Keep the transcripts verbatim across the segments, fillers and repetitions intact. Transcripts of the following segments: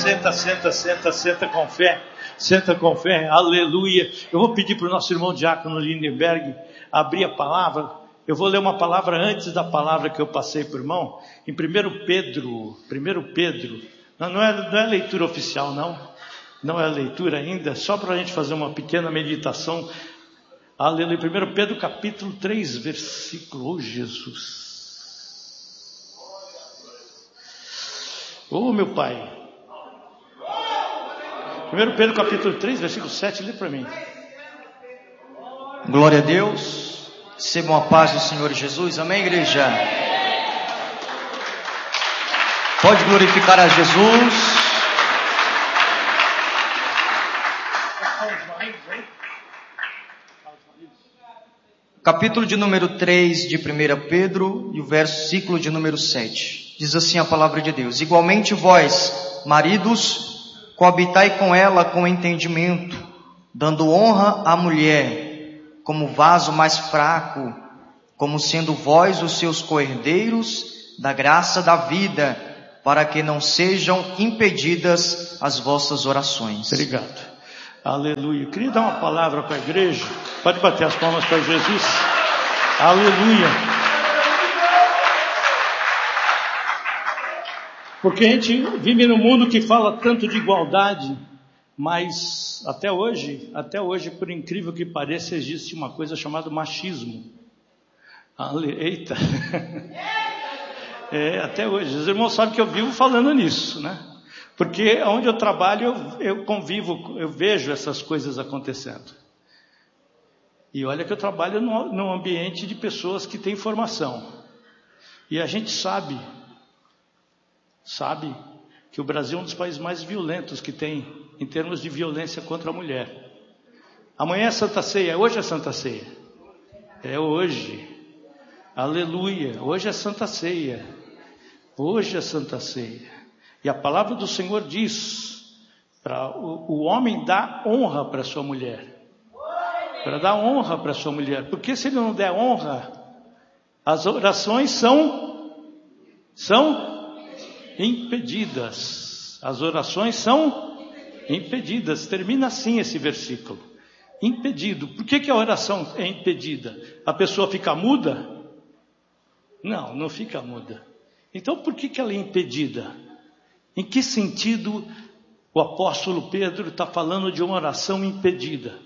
senta, senta, senta, senta com fé, senta com fé, aleluia. Eu vou pedir para o nosso irmão Diácono Lindenberg abrir a palavra. Eu vou ler uma palavra antes da palavra que eu passei para o irmão, em primeiro Pedro, primeiro Pedro, não, não, é, não é leitura oficial não, não é leitura ainda, só para a gente fazer uma pequena meditação, aleluia. primeiro Pedro capítulo três, versículo, oh Jesus, oh meu Pai, primeiro Pedro capítulo três, versículo sete, lê para mim. Glória a Deus, recebam a paz do Senhor Jesus, amém, igreja? Pode glorificar a Jesus. Capítulo de número três de primeiro Pedro e o versículo de número sete. Diz assim a palavra de Deus: igualmente vós, maridos, coabitai com ela com entendimento, dando honra à mulher, como vaso mais fraco, como sendo vós os seus co-herdeiros da graça da vida, para que não sejam impedidas as vossas orações. Obrigado. Aleluia. Eu queria dar uma palavra para a igreja. Pode bater as palmas para Jesus. Aleluia. Porque a gente vive num mundo que fala tanto de igualdade, mas até hoje, até hoje, por incrível que pareça, existe uma coisa chamada machismo. Ale... Eita. É, até hoje. Os irmãos sabem que eu vivo falando nisso, né? Porque onde eu trabalho, eu, eu convivo, eu vejo essas coisas acontecendo. E olha que eu trabalho num, num ambiente de pessoas que têm formação. E a gente sabe, sabe que o Brasil é um dos países mais violentos que tem em termos de violência contra a mulher. Amanhã é Santa Ceia, hoje é Santa Ceia. É hoje. Aleluia, hoje é Santa Ceia. Hoje é Santa Ceia. E a palavra do Senhor diz, para o, o homem dá honra para sua mulher. Para dar honra para sua mulher. Porque se ele não der honra, as orações são, são impedidas. As orações são impedidas. Termina assim esse versículo. Impedido. Por que que a oração é impedida? A pessoa fica muda? Não, não fica muda. Então por que que ela é impedida? Em que sentido o apóstolo Pedro está falando de uma oração impedida?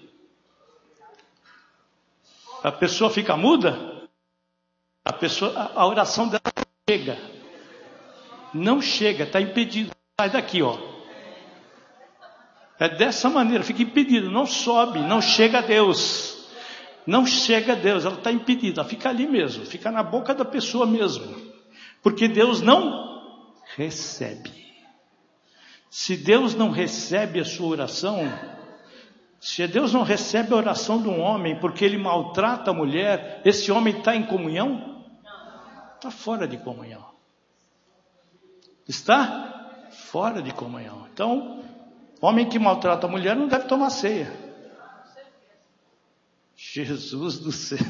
A pessoa fica muda? A, pessoa, a, a oração dela não chega. Não chega, está impedido. Sai daqui, ó. É dessa maneira, fica impedido. Não sobe, não chega a Deus. Não chega a Deus, ela está impedida. Ela fica ali mesmo, fica na boca da pessoa mesmo. Porque Deus não recebe. Se Deus não recebe a sua oração, se Deus não recebe a oração de um homem porque ele maltrata a mulher, esse homem está em comunhão? Está fora de comunhão. Está fora de comunhão. Então, homem que maltrata a mulher não deve tomar ceia. Jesus do céu.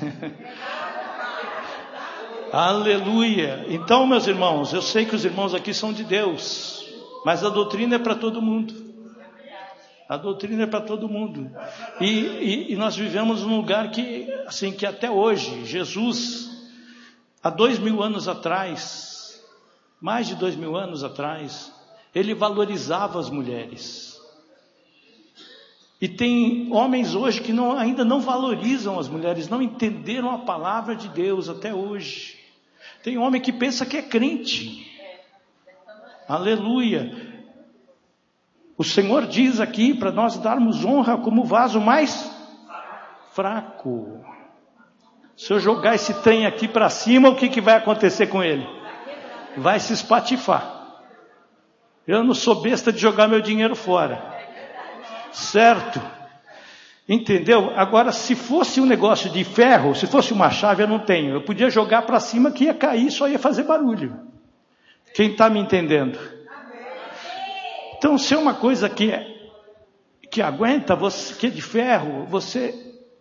Aleluia. Então, meus irmãos, eu sei que os irmãos aqui são de Deus. Mas a doutrina é para todo mundo. A doutrina é para todo mundo. E, e, e nós vivemos num lugar que, assim, que até hoje, Jesus, há dois mil anos atrás, mais de dois mil anos atrás, ele valorizava as mulheres. E tem homens hoje que não, ainda não valorizam as mulheres, não entenderam a palavra de Deus até hoje. Tem homem que pensa que é crente. Aleluia. O Senhor diz aqui para nós darmos honra como vaso mais fraco. Se eu jogar esse trem aqui para cima, o que, que vai acontecer com ele? Vai se espatifar. Eu não sou besta de jogar meu dinheiro fora. Certo? Entendeu? Agora, se fosse um negócio de ferro, se fosse uma chave, eu não tenho. Eu podia jogar para cima que ia cair, só ia fazer barulho. Quem está me entendendo? Então, se é uma coisa que, é, que aguenta, você, que é de ferro, você,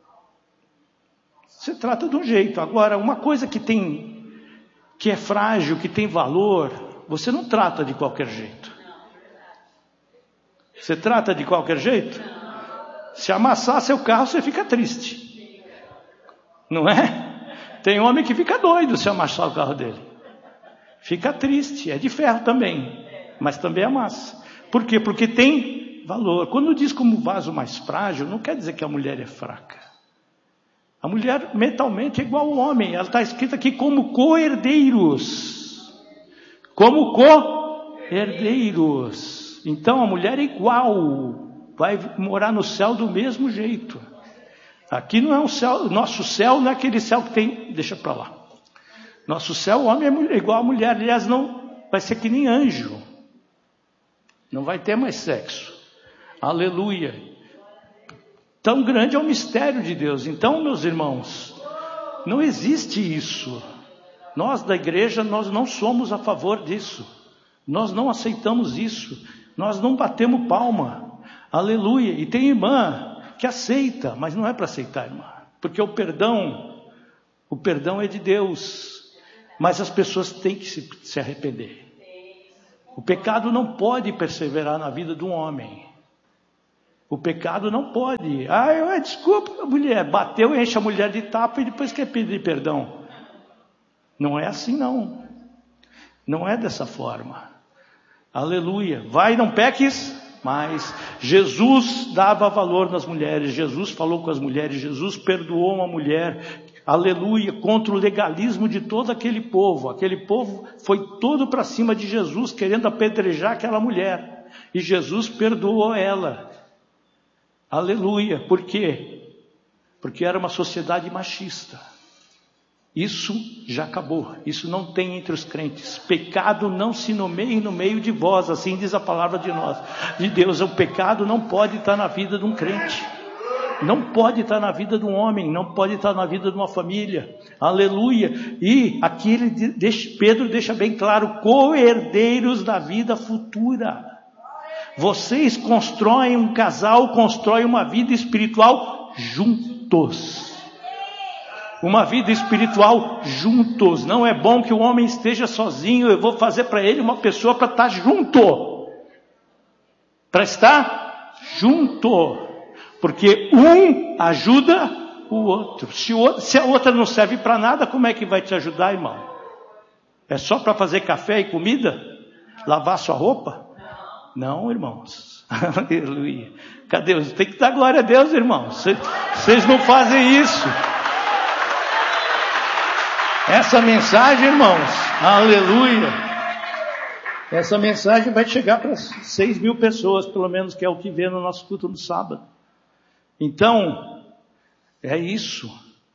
você trata de um jeito. Agora, uma coisa que tem, que é frágil, que tem valor, você não trata de qualquer jeito. Você trata de qualquer jeito? Se amassar seu carro, você fica triste. Não é? Tem homem que fica doido se amassar o carro dele. Fica triste. É de ferro também, mas também amassa. Por quê? Porque tem valor. Quando diz como vaso mais frágil, não quer dizer que a mulher é fraca. A mulher mentalmente é igual ao homem. Ela está escrita aqui como co-herdeiros. Como co-herdeiros. Então a mulher é igual. Vai morar no céu do mesmo jeito. Aqui não é um céu. Nosso céu não é aquele céu que tem. Deixa para lá. Nosso céu, o homem é igual à mulher. Aliás, não vai ser que nem anjo. Não vai ter mais sexo. Aleluia. Tão grande é o mistério de Deus. Então, meus irmãos, não existe isso. Nós da igreja, nós não somos a favor disso. Nós não aceitamos isso. Nós não batemos palma. Aleluia. E tem irmã que aceita, mas não é para aceitar, irmã. Porque o perdão, o perdão é de Deus. Mas as pessoas têm que se, se arrepender. O pecado não pode perseverar na vida de um homem. O pecado não pode. Ah, eu, desculpa, a mulher bateu, enche a mulher de tapa e depois quer pedir perdão. Não é assim, não. Não é dessa forma. Aleluia. Vai, não peques, mas Jesus dava valor nas mulheres. Jesus falou com as mulheres. Jesus perdoou uma mulher. Aleluia. Contra o legalismo de todo aquele povo. Aquele povo foi todo para cima de Jesus, querendo apedrejar aquela mulher. E Jesus perdoou ela. Aleluia. Por quê? Porque era uma sociedade machista. Isso já acabou. Isso não tem entre os crentes. Pecado não se nomeia no meio de vós. Assim diz a palavra de nós, de Deus. O pecado não pode estar na vida de um crente. Não pode estar na vida de um homem. Não pode estar na vida de uma família. Aleluia. E aqui ele deixa, Pedro deixa bem claro: co-herdeiros da vida futura. Vocês constroem um casal, constroem uma vida espiritual juntos. Uma vida espiritual juntos. Não é bom que o homem esteja sozinho. Eu vou fazer para ele uma pessoa para estar junto. Para estar junto. Porque um ajuda o outro. Se, o outro, se a outra não serve para nada, como é que vai te ajudar, irmão? É só para fazer café e comida? Lavar sua roupa? Não, irmãos. Aleluia. Cadê? Tem que dar glória a Deus, irmãos. Vocês não fazem isso. Essa mensagem, irmãos, aleluia. Essa mensagem vai chegar para seis mil pessoas, pelo menos, que é o que vê no nosso culto no sábado. Então, é isso.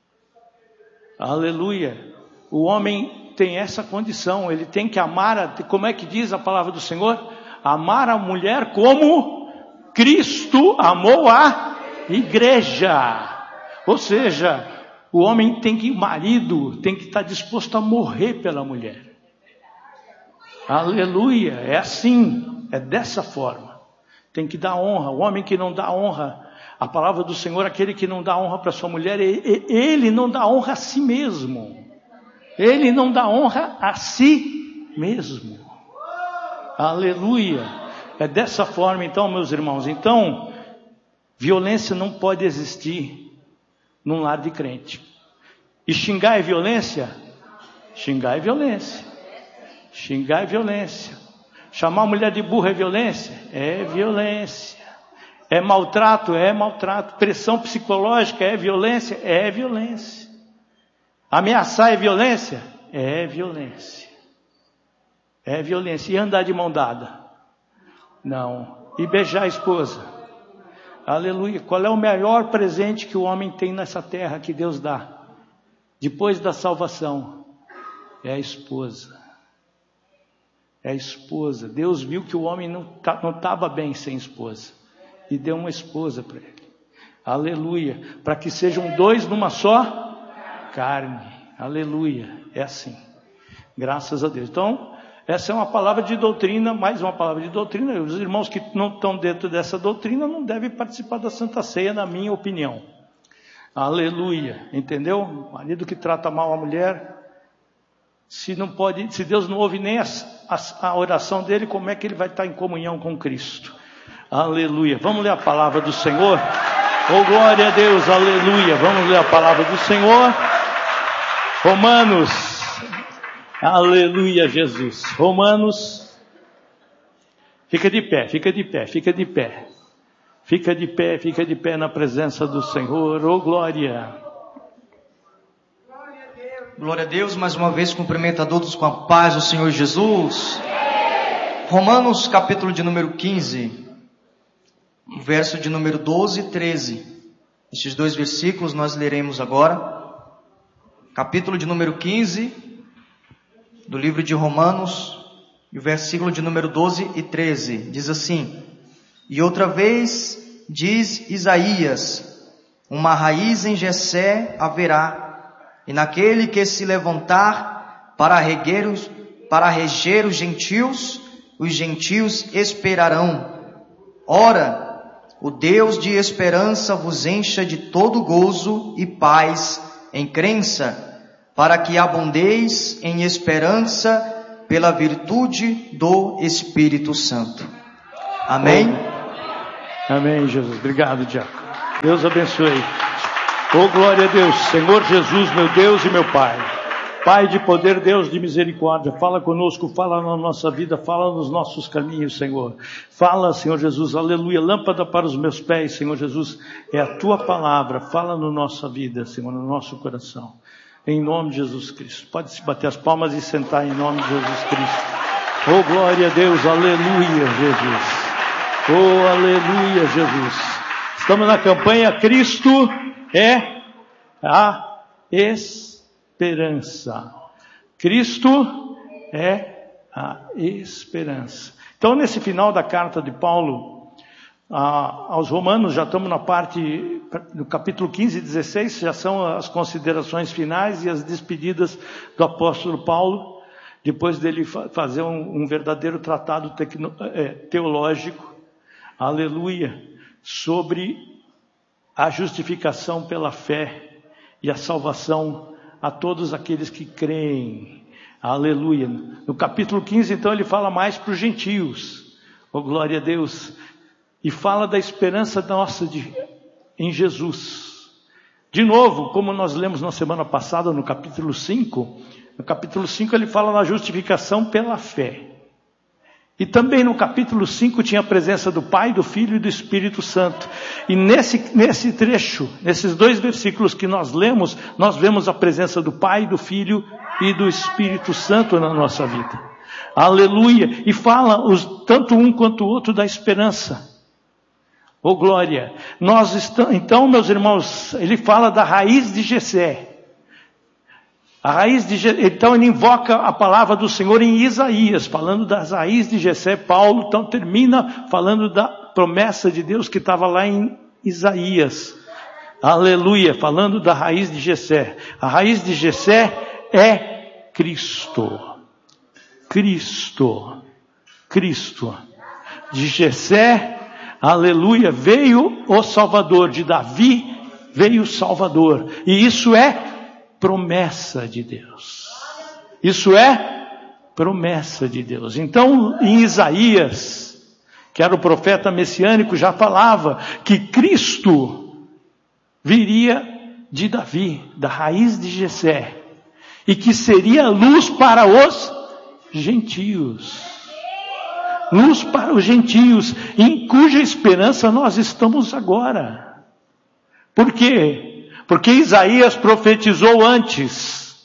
Aleluia. O homem tem essa condição. Ele tem que amar, a, como é que diz a palavra do Senhor? Amar a mulher como Cristo amou a igreja. Ou seja, o homem tem que, o marido tem que estar disposto a morrer pela mulher. Aleluia. É assim, é dessa forma. Tem que dar honra. O homem que não dá honra, a palavra do Senhor, aquele que não dá honra para sua mulher, ele não dá honra a si mesmo. Ele não dá honra a si mesmo. Aleluia. É dessa forma, então, meus irmãos. Então, violência não pode existir num lar de crente. E xingar é violência? Xingar é violência. Xingar é violência. Chamar a mulher de burra é violência? É violência. É maltrato? É maltrato. Pressão psicológica é violência? É violência. Ameaçar é violência? É violência. É violência. E andar de mão dada? Não. E beijar a esposa? Aleluia. Qual é o maior presente que o homem tem nessa terra que Deus dá? Depois da salvação? É a esposa. É a esposa. Deus viu que o homem não estava bem sem esposa. E deu uma esposa para ele. Aleluia. Para que sejam dois numa só carne. Aleluia. É assim. Graças a Deus. Então, essa é uma palavra de doutrina, mais uma palavra de doutrina. Os irmãos que não estão dentro dessa doutrina não devem participar da Santa Ceia, na minha opinião. Aleluia. Entendeu? O marido que trata mal a mulher, se não pode, se Deus não ouve nem a, a, a oração dele, como é que ele vai estar em comunhão com Cristo? Aleluia. Vamos ler a palavra do Senhor? Oh, glória a Deus, aleluia. Vamos ler a palavra do Senhor. Romanos, aleluia, Jesus. Romanos, fica de pé, fica de pé, fica de pé. Fica de pé, fica de pé na presença do Senhor. Oh, glória. Glória a Deus, mais uma vez cumprimento a todos com a paz do Senhor Jesus. Romanos capítulo de número quinze, verso de número doze e treze. Estes dois versículos nós leremos agora. Capítulo de número quinze, do livro de Romanos, e o versículo de número doze e treze. Diz assim: E outra vez diz Isaías, uma raiz em Jessé haverá, e naquele que se levantar para reger os, para reger os gentios, os gentios esperarão. Ora, o Deus de esperança vos encha de todo gozo e paz em crença, para que abundeis em esperança pela virtude do Espírito Santo. Amém? Amém, Jesus. Obrigado, Diácono. Deus abençoe. Oh, glória a Deus. Senhor Jesus, meu Deus e meu Pai. Pai de poder, Deus de misericórdia, fala conosco, fala na nossa vida, fala nos nossos caminhos, Senhor. Fala, Senhor Jesus, aleluia, lâmpada para os meus pés, Senhor Jesus, é a Tua palavra, fala na nossa vida, Senhor, no nosso coração. Em nome de Jesus Cristo. Pode se bater as palmas e sentar em nome de Jesus Cristo. Oh, glória a Deus, aleluia, Jesus. Oh, aleluia, Jesus. Estamos na campanha Cristo é a esperança. Cristo é a esperança. Então, nesse final da carta de Paulo ah, aos Romanos, já estamos na parte, no capítulo quinze e dezesseis, já são as considerações finais e as despedidas do apóstolo Paulo, depois dele fazer um, um verdadeiro tratado tecno, é, teológico, aleluia, sobre a justificação pela fé e a salvação a todos aqueles que creem, aleluia. No capítulo quinze, então, ele fala mais para os gentios, oh, glória a Deus, e fala da esperança nossa de, em Jesus. De novo, como nós lemos na semana passada, no capítulo cinco, no capítulo cinco ele fala da justificação pela fé. E também no capítulo cinco tinha a presença do Pai, do Filho e do Espírito Santo. E nesse, nesse trecho, nesses dois versículos que nós lemos, nós vemos a presença do Pai, do Filho e do Espírito Santo na nossa vida. Aleluia! E fala os, tanto um quanto o outro da esperança. Oh, glória! Nós estamos, então, meus irmãos, ele fala da raiz de Jessé. A raiz de, então ele invoca a palavra do Senhor em Isaías, falando das raízes de Jessé. Paulo então termina falando da promessa de Deus que estava lá em Isaías. Aleluia, falando da raiz de Jessé. A raiz de Jessé é Cristo. Cristo. Cristo. De Jessé, aleluia, veio o Salvador. De Davi veio o Salvador. E isso é promessa de Deus. Isso é promessa de Deus. Então, em Isaías, que era o profeta messiânico, já falava que Cristo viria de Davi, da raiz de Jessé, e que seria luz para os gentios. Luz para os gentios, em cuja esperança nós estamos agora. Por quê? Porque Isaías profetizou antes.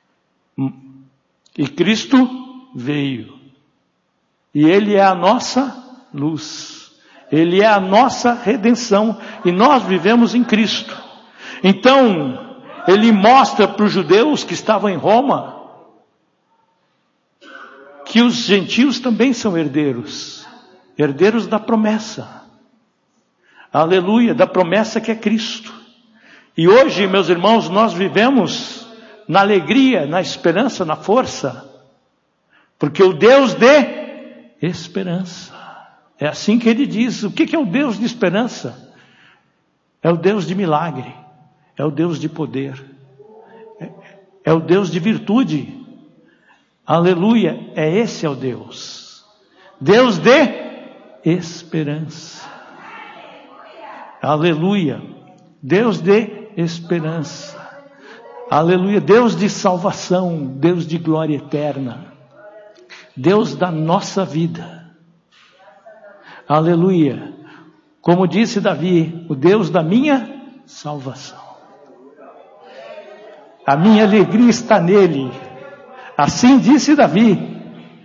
E Cristo veio. E Ele é a nossa luz. Ele é a nossa redenção. E nós vivemos em Cristo. Então, Ele mostra para os judeus que estavam em Roma que os gentios também são herdeiros. Herdeiros da promessa. Aleluia, da promessa que é Cristo. E hoje, meus irmãos, nós vivemos na alegria, na esperança, na força. Porque o Deus de esperança. É assim que ele diz. O que é o Deus de esperança? É o Deus de milagre. É o Deus de poder. É, é o Deus de virtude. Aleluia. É esse é o Deus. Deus de esperança. Aleluia. Deus de esperança. Aleluia. Deus de salvação. Deus de glória eterna. Deus da nossa vida. Aleluia. Como disse Davi, o Deus da minha salvação. A minha alegria está nele. Assim disse Davi.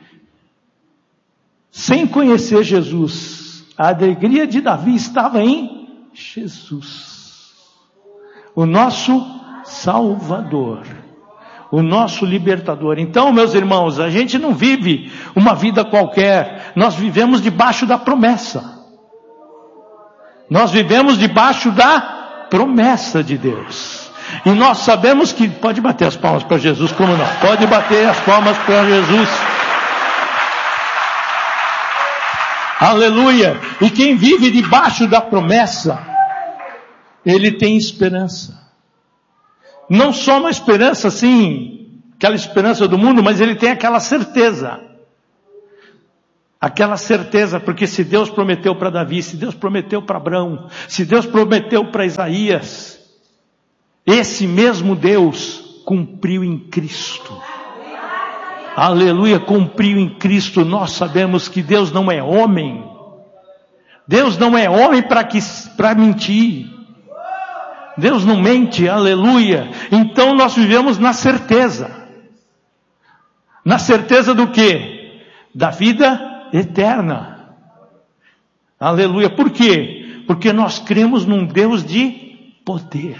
Sem conhecer Jesus, a alegria de Davi estava em Jesus. O nosso Salvador. O nosso libertador. Então, meus irmãos, a gente não vive uma vida qualquer. Nós vivemos debaixo da promessa. Nós vivemos debaixo da promessa de Deus. E nós sabemos que... Pode bater as palmas para Jesus, como não? Pode bater as palmas para Jesus. Aleluia. E quem vive debaixo da promessa, ele tem esperança. Não só uma esperança assim, aquela esperança do mundo, mas ele tem aquela certeza. Aquela certeza, porque se Deus prometeu para Davi, se Deus prometeu para Abraão, se Deus prometeu para Isaías, esse mesmo Deus cumpriu em Cristo. Aleluia, cumpriu em Cristo. Nós sabemos que Deus não é homem. Deus não é homem para que, para mentir. Deus não mente, aleluia. Então nós vivemos na certeza. Na certeza do quê? Da vida eterna. Aleluia. Por quê? Porque nós cremos num Deus de poder.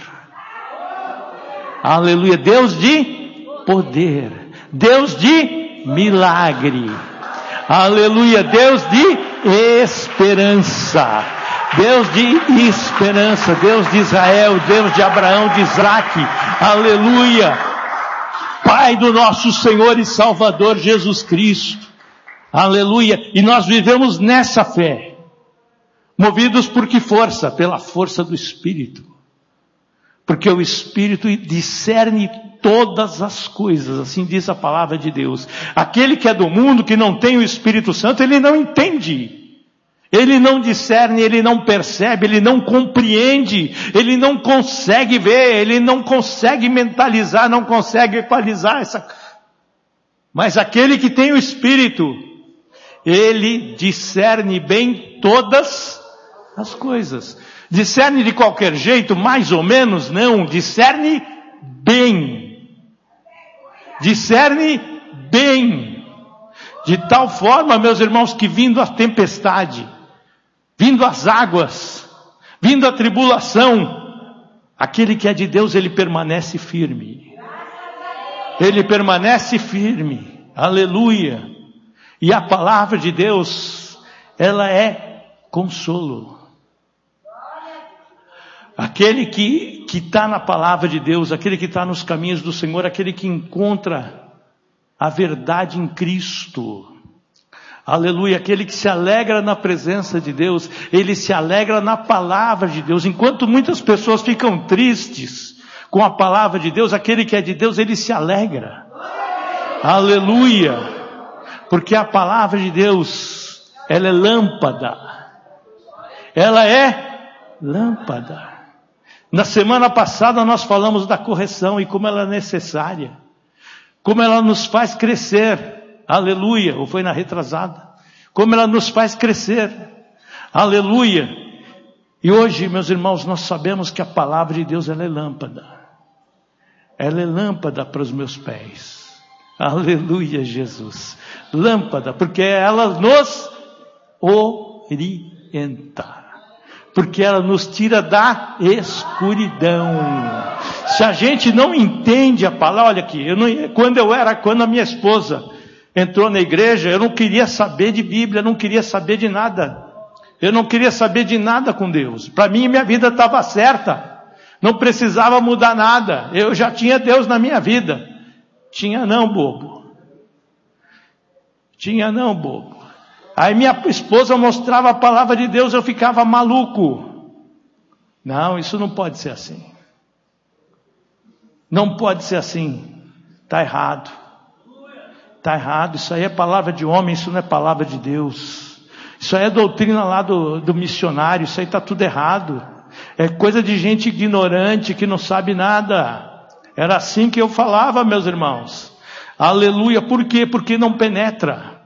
Aleluia. Deus de poder. Deus de milagre. Aleluia. Deus de esperança. Deus de esperança, Deus de Israel, Deus de Abraão, de Isaac, aleluia, Pai do nosso Senhor e Salvador Jesus Cristo, aleluia, e nós vivemos nessa fé, movidos por que força? Pela força do Espírito, porque o Espírito discerne todas as coisas, assim diz a palavra de Deus. Aquele que é do mundo, que não tem o Espírito Santo, ele não entende. Ele não discerne, ele não percebe, ele não compreende, ele não consegue ver, ele não consegue mentalizar, não consegue equalizar essa. Mas aquele que tem o Espírito, ele discerne bem todas as coisas. Discerne de qualquer jeito, mais ou menos, não, discerne bem. Discerne bem. De tal forma, meus irmãos, que vindo a tempestade, vindo as águas, vindo a tribulação, aquele que é de Deus, ele permanece firme. Ele permanece firme. Aleluia. E a palavra de Deus, ela é consolo. Aquele que que está na palavra de Deus, aquele que está nos caminhos do Senhor, aquele que encontra a verdade em Cristo. Aleluia, aquele que se alegra na presença de Deus, ele se alegra na palavra de Deus. Enquanto muitas pessoas ficam tristes com a palavra de Deus, aquele que é de Deus, ele se alegra. Aleluia, porque a palavra de Deus, ela é lâmpada. Ela é lâmpada. Na semana passada nós falamos da correção e como ela é necessária. Como ela nos faz crescer. Aleluia, ou foi na retrasada, como ela nos faz crescer, aleluia, e hoje, meus irmãos, nós sabemos que a palavra de Deus, ela é lâmpada, ela é lâmpada para os meus pés, aleluia, Jesus, lâmpada, porque ela nos orienta, porque ela nos tira da escuridão. Se a gente não entende a palavra, olha aqui, eu não, quando eu era, quando a minha esposa entrou na igreja, eu não queria saber de Bíblia, eu não queria saber de nada. Eu não queria saber de nada com Deus. Para mim, minha vida estava certa. Não precisava mudar nada. Eu já tinha Deus na minha vida. Tinha não, bobo. Tinha não, bobo. Aí minha esposa mostrava a palavra de Deus, eu ficava maluco. Não, isso não pode ser assim. Não pode ser assim. Está errado. Está errado, isso aí é palavra de homem, isso não é palavra de Deus. Isso aí é doutrina lá do, do missionário, isso aí está tudo errado. É coisa de gente ignorante que não sabe nada. Era assim que eu falava, meus irmãos. Aleluia. Por quê? Porque não penetra.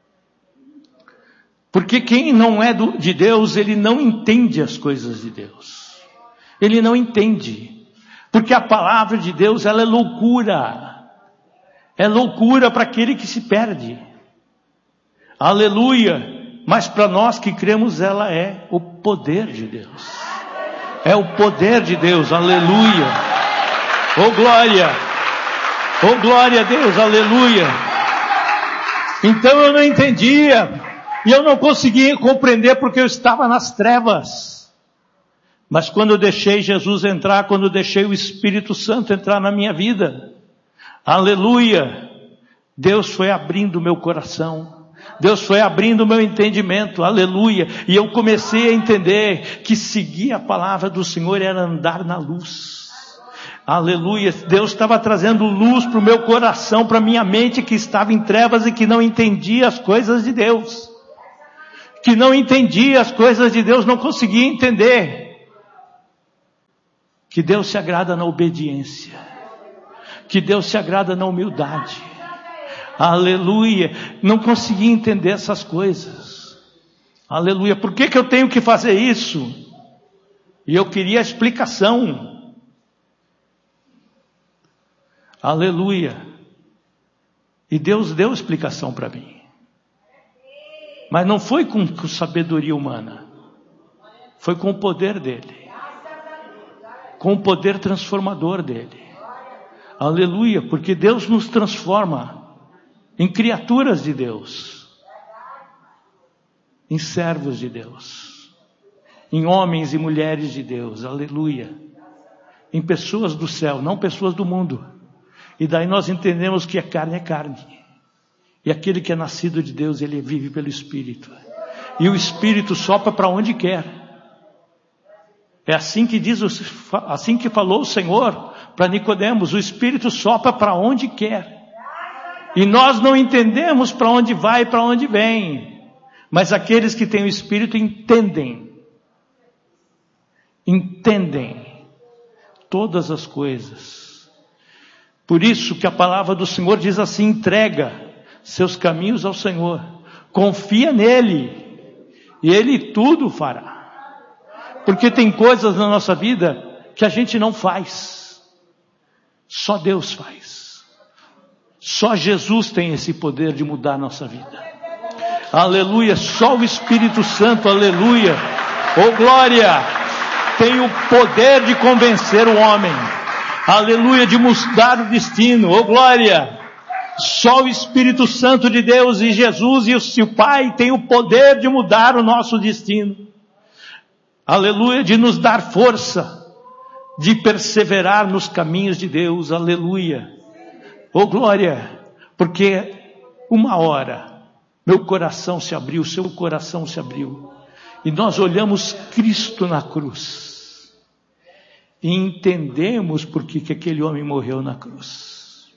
Porque quem não é do, de Deus, ele não entende as coisas de Deus. Ele não entende. Porque a palavra de Deus, ela é loucura. É loucura para aquele que se perde. Aleluia. Mas para nós que cremos, ela é o poder de Deus. É o poder de Deus. Aleluia. Oh glória. Oh glória a Deus. Aleluia. Então eu não entendia. E eu não conseguia compreender porque eu estava nas trevas. Mas quando eu deixei Jesus entrar, quando eu deixei o Espírito Santo entrar na minha vida, aleluia, Deus foi abrindo o meu coração. Deus foi abrindo o meu entendimento, aleluia. E eu comecei a entender que seguir a palavra do Senhor era andar na luz. Aleluia. Deus estava trazendo luz para o meu coração, para a minha mente que estava em trevas e que não entendia as coisas de Deus. Que não entendia as coisas de Deus, não conseguia entender. Que Deus se agrada na obediência. Que Deus se agrada na humildade. Aleluia. Não conseguia entender essas coisas. Aleluia. Por que que eu tenho que fazer isso? E eu queria a explicação. Aleluia. E Deus deu explicação para mim. Mas não foi com, com sabedoria humana. Foi com o poder dele. Com o poder transformador dele. Aleluia. Porque Deus nos transforma em criaturas de Deus, em servos de Deus, em homens e mulheres de Deus, aleluia, em pessoas do céu, não pessoas do mundo. E daí nós entendemos que a carne é carne, e aquele que é nascido de Deus, ele vive pelo Espírito, e o Espírito sopra para onde quer. É assim que diz, assim que falou o Senhor para Nicodemos, o Espírito sopra para onde quer. E nós não entendemos para onde vai e para onde vem. Mas aqueles que têm o Espírito entendem. Entendem todas as coisas. Por isso que a palavra do Senhor diz assim: entrega seus caminhos ao Senhor. Confia nele. E Ele tudo fará. Porque tem coisas na nossa vida que a gente não faz. Só Deus faz. Só Jesus tem esse poder de mudar a nossa vida. Aleluia. Só o Espírito Santo, aleluia. Oh glória. Tem o poder de convencer o homem. Aleluia. De mudar o destino. Oh glória. Só o Espírito Santo de Deus e Jesus e o seu Pai tem o poder de mudar o nosso destino. Aleluia. De nos dar força. De perseverar nos caminhos de Deus. Aleluia. Oh glória, porque uma hora meu coração se abriu, seu coração se abriu, e nós olhamos Cristo na cruz, e entendemos por que que aquele homem morreu na cruz.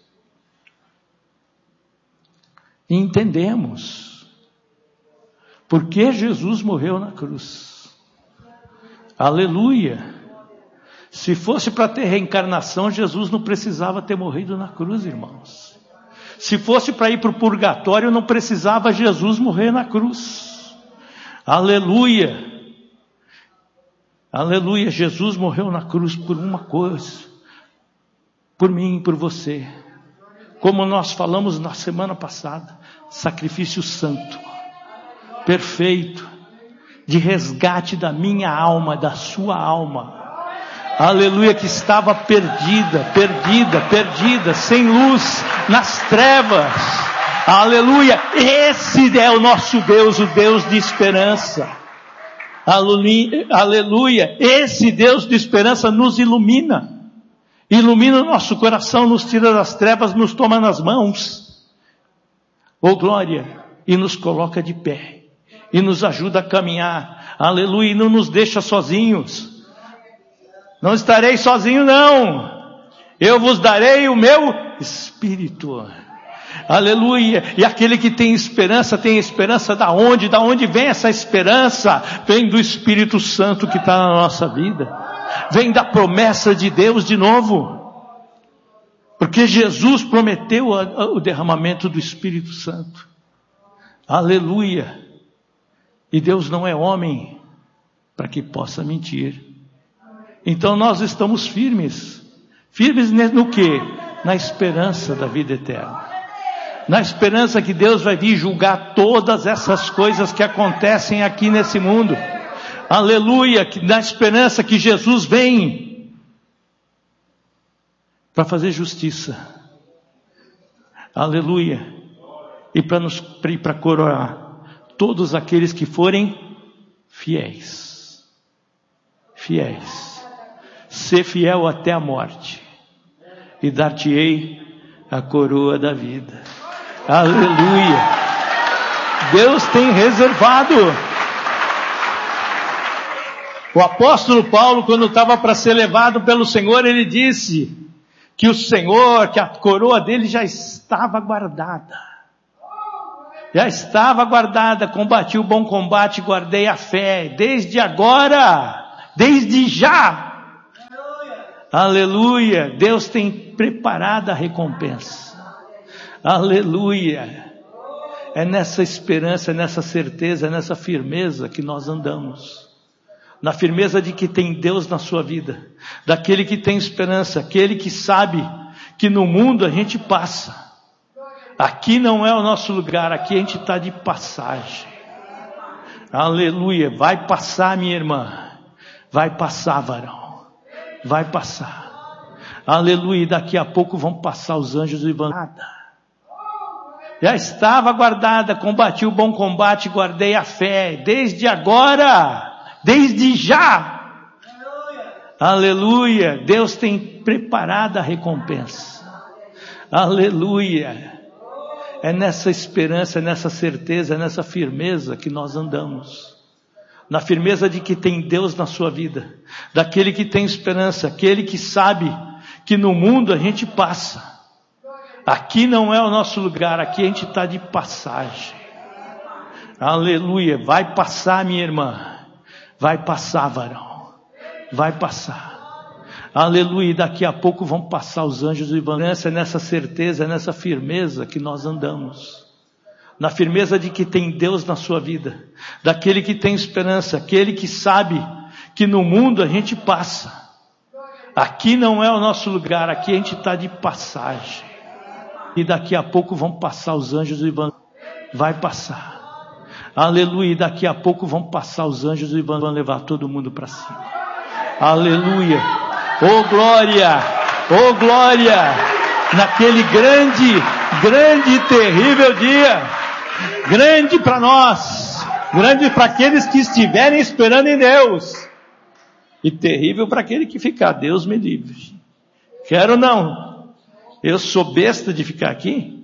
E entendemos por que Jesus morreu na cruz. Aleluia. Se fosse para ter reencarnação, Jesus não precisava ter morrido na cruz, irmãos. Se fosse para ir para o purgatório, não precisava Jesus morrer na cruz. Aleluia. Aleluia. Jesus morreu na cruz por uma coisa. Por mim e por você. Como nós falamos na semana passada. Sacrifício santo. Perfeito. De resgate da minha alma, da sua alma. Aleluia, que estava perdida, perdida, perdida, sem luz, nas trevas. Aleluia, esse é o nosso Deus, o Deus de esperança. Aleluia, aleluia, esse Deus de esperança nos ilumina. Ilumina o nosso coração, nos tira das trevas, nos toma nas mãos. Oh glória, e nos coloca de pé. E nos ajuda a caminhar. Aleluia, e não nos deixa sozinhos. Não estarei sozinho não, eu vos darei o meu Espírito. Aleluia. E aquele que tem esperança, tem esperança da onde? Da onde vem essa esperança? Vem do Espírito Santo que está na nossa vida. Vem da promessa de Deus de novo. Porque Jesus prometeu o derramamento do Espírito Santo. Aleluia. E Deus não é homem para que possa mentir. Então nós estamos firmes. Firmes no quê? Na esperança da vida eterna. Na esperança que Deus vai vir julgar todas essas coisas que acontecem aqui nesse mundo. Aleluia. Na esperança que Jesus vem para fazer justiça. Aleluia. E para nos para coroar todos aqueles que forem fiéis. Fiéis. Ser fiel até a morte. E dar-te-ei a coroa da vida. Aleluia. Deus tem reservado. O apóstolo Paulo, quando estava para ser levado pelo Senhor, ele disse que o Senhor, que a coroa dele já estava guardada. Já estava guardada. Combati o bom combate, guardei a fé. Desde agora, desde já. Aleluia. Deus tem preparado a recompensa. Aleluia. É nessa esperança, é nessa certeza, é nessa firmeza que nós andamos. Na firmeza de que tem Deus na sua vida. Daquele que tem esperança, aquele que sabe que no mundo a gente passa. Aqui não é o nosso lugar, aqui a gente está de passagem. Aleluia. Vai passar, minha irmã. Vai passar, varão. Vai passar. Aleluia. Daqui a pouco vão passar os anjos e vão... Já estava guardada, combati o bom combate, guardei a fé. Desde agora, desde já. Aleluia. Deus tem preparado a recompensa. Aleluia. É nessa esperança, é nessa certeza, é nessa firmeza que nós andamos. Na firmeza de que tem Deus na sua vida. Daquele que tem esperança, aquele que sabe que no mundo a gente passa. Aqui não é o nosso lugar, aqui a gente está de passagem. Aleluia. Vai passar, minha irmã. Vai passar, varão. Vai passar. Aleluia. Daqui a pouco vão passar os anjos e vão... É nessa certeza, é nessa firmeza que nós andamos. Na firmeza de que tem Deus na sua vida. Daquele que tem esperança, aquele que sabe que no mundo a gente passa. Aqui não é o nosso lugar, aqui a gente está de passagem. E daqui a pouco vão passar os anjos e vão... Vai passar. Aleluia. Daqui a pouco vão passar os anjos e vão levar todo mundo para cima. Aleluia. Oh glória. Oh glória. Naquele grande, grande e terrível dia. Grande para nós. Grande para aqueles que estiverem esperando em Deus. E terrível para aquele que ficar. Deus me livre. Quero não. Eu sou besta de ficar aqui?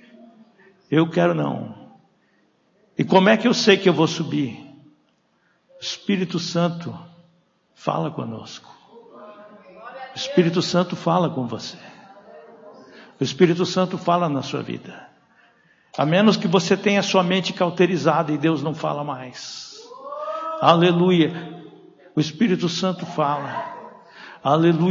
Eu quero não. E como é que eu sei que eu vou subir? O Espírito Santo fala conosco. O Espírito Santo fala com você. O Espírito Santo fala na sua vida. A menos que você tenha sua mente cauterizada e Deus não fala mais. Aleluia. O Espírito Santo fala. Aleluia.